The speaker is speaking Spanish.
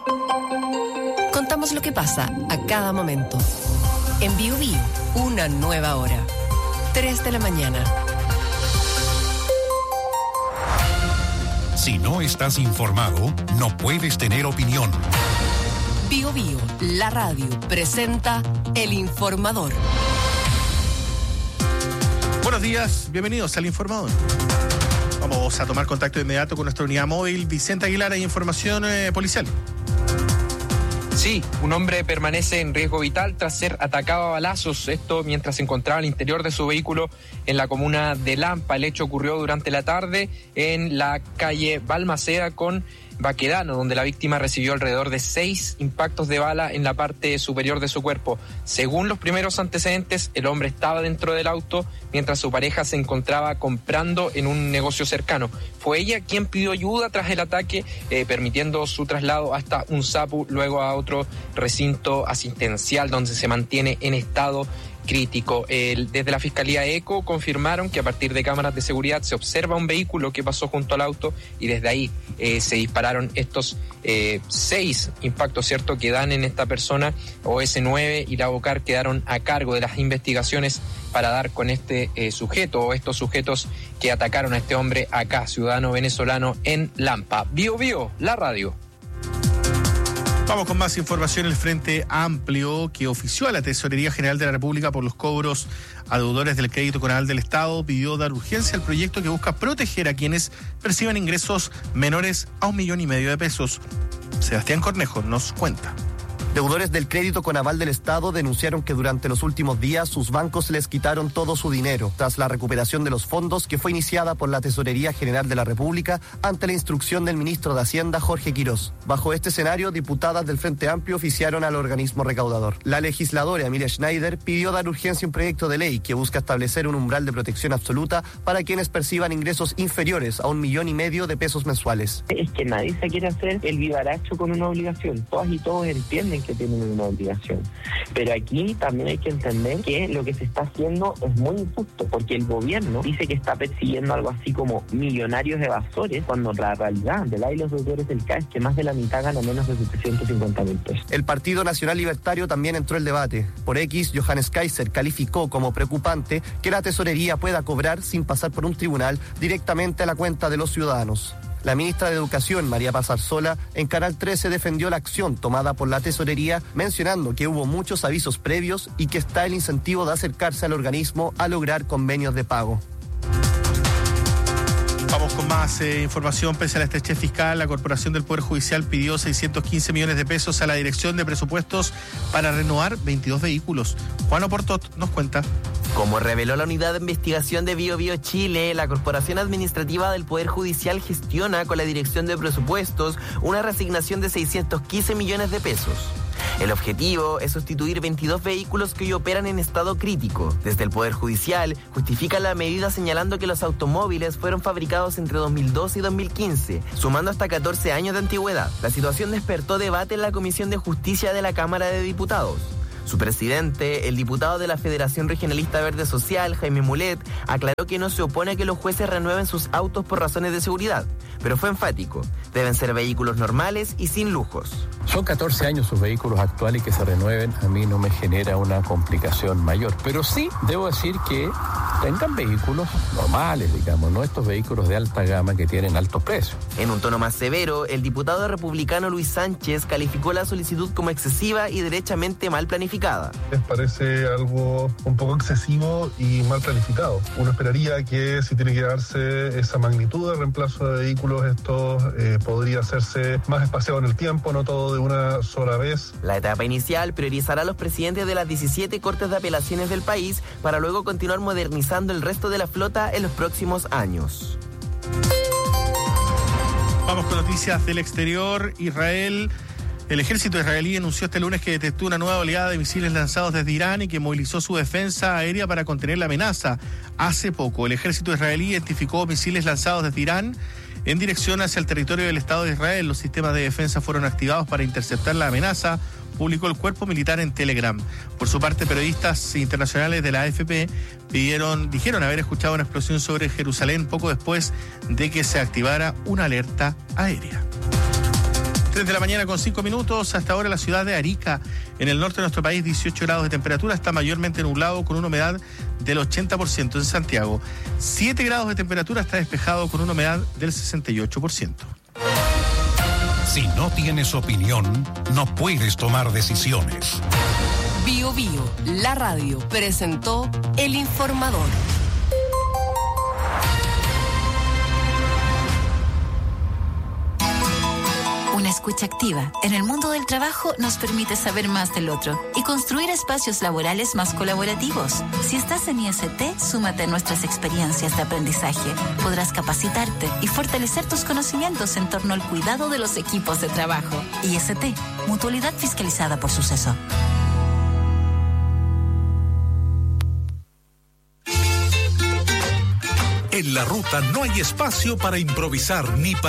Contamos lo que pasa a cada momento. En Bio Bio, una nueva hora. 3 de la mañana. Si no estás informado, no puedes tener opinión. Bio Bio, la radio, presenta El Informador. Buenos días, bienvenidos al Informador. Vamos a tomar contacto de inmediato con nuestra unidad móvil. Vicente Aguilar, hay información policial. Sí, un hombre permanece en riesgo vital tras ser atacado a balazos. Esto mientras se encontraba al interior de su vehículo en la comuna de Lampa. El hecho ocurrió durante la tarde en la calle Balmaceda con Baquedano, donde la víctima recibió alrededor de 6 impactos de bala en la parte superior de su cuerpo. Según los primeros antecedentes, el hombre estaba dentro del auto mientras su pareja se encontraba comprando en un negocio cercano. Fue ella quien pidió ayuda tras el ataque, permitiendo su traslado hasta un SAPU, luego a otro recinto asistencial donde se mantiene en estado crítico. Desde la Fiscalía ECO confirmaron que a partir de cámaras de seguridad se observa un vehículo que pasó junto al auto y desde ahí se dispararon estos 6 impactos, ¿cierto?, que dan en esta persona. OS9 y la BOCAR quedaron a cargo de las investigaciones para dar con este sujeto o estos sujetos que atacaron a este hombre acá, ciudadano venezolano en Lampa. Bio Bio, la radio. Vamos con más información. El Frente Amplio, que ofició a la Tesorería General de la República por los cobros a deudores del crédito conal del Estado, pidió dar urgencia al proyecto que busca proteger a quienes perciban ingresos menores a 1,5 millones de pesos. Sebastián Cornejo nos cuenta. Deudores del crédito con aval del Estado denunciaron que durante los últimos días sus bancos les quitaron todo su dinero tras la recuperación de los fondos que fue iniciada por la Tesorería General de la República ante la instrucción del ministro de Hacienda, Jorge Quirós. Bajo este escenario, diputadas del Frente Amplio oficiaron al organismo recaudador. La legisladora Emilia Schneider pidió dar urgencia a un proyecto de ley que busca establecer un umbral de protección absoluta para quienes perciban ingresos inferiores a 1,5 millones de pesos mensuales. Es que nadie se quiere hacer el vivaracho con una obligación. Todas y todos entienden que tienen una obligación. Pero aquí también hay que entender que lo que se está haciendo es muy injusto, porque el gobierno dice que está persiguiendo algo así como millonarios evasores, cuando la realidad de la de los deudores del CAE es que más de la mitad gana menos de 750.000 pesos. El Partido Nacional Libertario también entró el debate. Por X, Johannes Kaiser calificó como preocupante que la tesorería pueda cobrar sin pasar por un tribunal directamente a la cuenta de los ciudadanos. La ministra de Educación, María Paz Arzola, en Canal 13 defendió la acción tomada por la tesorería, mencionando que hubo muchos avisos previos y que está el incentivo de acercarse al organismo a lograr convenios de pago. Vamos con más información. Pese a la estrechez fiscal, la Corporación del Poder Judicial pidió 615 millones de pesos a la Dirección de Presupuestos para renovar 22 vehículos. Juan Oportot nos cuenta. Como reveló la unidad de investigación de Bio Bio Chile, la Corporación Administrativa del Poder Judicial gestiona con la Dirección de Presupuestos una reasignación de 615 millones de pesos. El objetivo es sustituir 22 vehículos que hoy operan en estado crítico. Desde el Poder Judicial justifican la medida señalando que los automóviles fueron fabricados entre 2012 y 2015, sumando hasta 14 años de antigüedad. La situación despertó debate en la Comisión de Justicia de la Cámara de Diputados. Su presidente, el diputado de la Federación Regionalista Verde Social, Jaime Mulet, aclaró que no se opone a que los jueces renueven sus autos por razones de seguridad, pero fue enfático: deben ser vehículos normales y sin lujos. Son 14 años sus vehículos actuales y que se renueven a mí no me genera una complicación mayor. Pero sí debo decir que tengan vehículos normales, digamos, no estos vehículos de alta gama que tienen altos precios. En un tono más severo, el diputado republicano Luis Sánchez calificó la solicitud como excesiva y derechamente mal planificada. Les parece algo un poco excesivo y mal planificado. Uno esperaría que si tiene que darse esa magnitud de reemplazo de vehículos, esto podría hacerse más espaciado en el tiempo, no todo de una sola vez. La etapa inicial priorizará a los presidentes de las 17 cortes de apelaciones del país para luego continuar modernizando el resto de la flota en los próximos años. Vamos con noticias del exterior. El ejército israelí anunció este lunes que detectó una nueva oleada de misiles lanzados desde Irán y que movilizó su defensa aérea para contener la amenaza. Hace poco, el ejército israelí identificó misiles lanzados desde Irán en dirección hacia el territorio del Estado de Israel. Los sistemas de defensa fueron activados para interceptar la amenaza, publicó el cuerpo militar en Telegram. Por su parte, periodistas internacionales de la AFP dijeron haber escuchado una explosión sobre Jerusalén poco después de que se activara una alerta aérea. 3 de la mañana con 5 minutos. Hasta ahora la ciudad de Arica, en el norte de nuestro país, 18 grados de temperatura, está mayormente nublado con una humedad del 80%. En Santiago, 7 grados de temperatura, está despejado con una humedad del 68%. Si no tienes opinión, no puedes tomar decisiones. Bio Bio, la radio, presentó El Informador. Una escucha activa en el mundo del trabajo nos permite saber más del otro y construir espacios laborales más colaborativos. Si estás en IST, súmate a nuestras experiencias de aprendizaje. Podrás capacitarte y fortalecer tus conocimientos en torno al cuidado de los equipos de trabajo. IST, Mutualidad fiscalizada por Suceso. En la ruta no hay espacio para improvisar ni para